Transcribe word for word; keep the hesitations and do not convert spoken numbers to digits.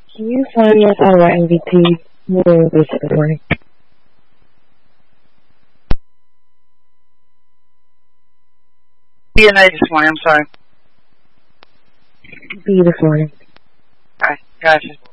Can you find us our M V P? We'll visit the morning. B and A this morning, I'm sorry. B this morning. Alright, gotcha.